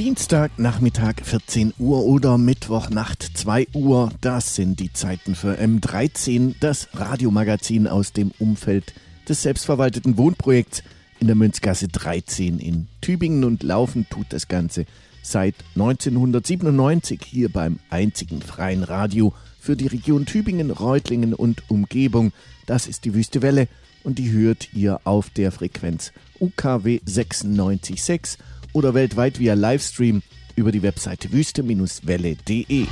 Dienstagnachmittag 14 Uhr oder Mittwochnacht 2 Uhr, das sind die Zeiten für M13, das Radiomagazin aus dem Umfeld des selbstverwalteten Wohnprojekts in der Münzgasse 13 in Tübingen, und laufen tut das Ganze seit 1997 hier beim einzigen freien Radio für die Region Tübingen, Reutlingen und Umgebung. Das ist die Wüste Welle und die hört ihr auf der Frequenz UKW 96.6 oder weltweit via Livestream über die Webseite wüste-welle.de.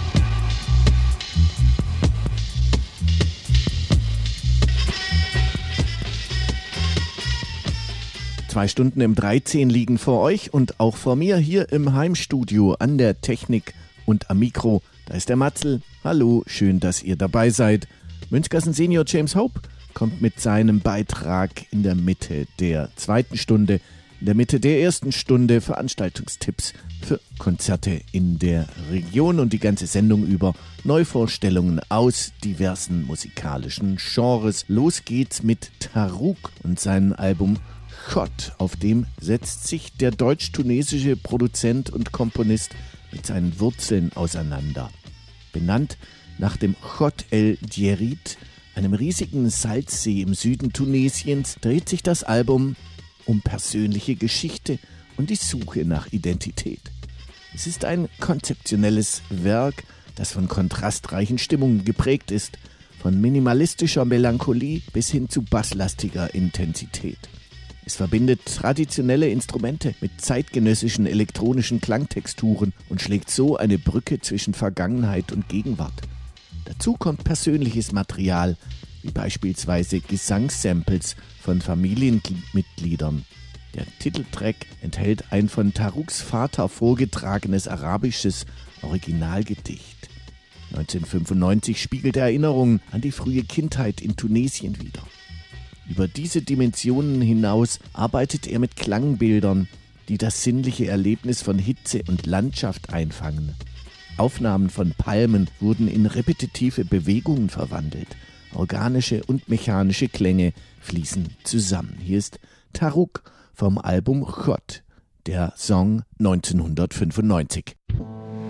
Zwei Stunden M13 liegen vor euch und auch vor mir hier im Heimstudio an der Technik und am Mikro. Da ist der Matzel. Hallo, schön, dass ihr dabei seid. Münzgassen-Senior James Hope kommt mit seinem Beitrag in der Mitte der zweiten Stunde. In der Mitte der ersten Stunde Veranstaltungstipps für Konzerte in der Region und die ganze Sendung über Neuvorstellungen aus diversen musikalischen Genres. Los geht's mit Taruk und seinem Album Chod. Auf dem setzt sich der deutsch-tunesische Produzent und Komponist mit seinen Wurzeln auseinander. Benannt nach dem Chod el Djerid, einem riesigen Salzsee im Süden Tunesiens, dreht sich das Album um persönliche Geschichte und die Suche nach Identität. Es ist ein konzeptionelles Werk, das von kontrastreichen Stimmungen geprägt ist, von minimalistischer Melancholie bis hin zu basslastiger Intensität. Es verbindet traditionelle Instrumente mit zeitgenössischen elektronischen Klangtexturen und schlägt so eine Brücke zwischen Vergangenheit und Gegenwart. Dazu kommt persönliches Material, wie beispielsweise Gesangssamples von Familienmitgliedern. Der Titeltrack enthält ein von Taruks Vater vorgetragenes arabisches Originalgedicht. 1995 spiegelt er Erinnerungen an die frühe Kindheit in Tunesien wider. Über diese Dimensionen hinaus arbeitet er mit Klangbildern, die das sinnliche Erlebnis von Hitze und Landschaft einfangen. Aufnahmen von Palmen wurden in repetitive Bewegungen verwandelt. Organische und mechanische Klänge fließen zusammen. Hier ist Taruk vom Album Chod, der Song 1995.